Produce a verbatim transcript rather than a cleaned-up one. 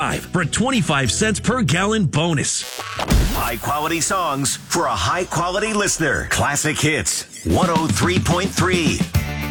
ninety-five for a twenty-five cents per gallon bonus. High-quality songs for a high-quality listener. Classic Hits, one oh three point three.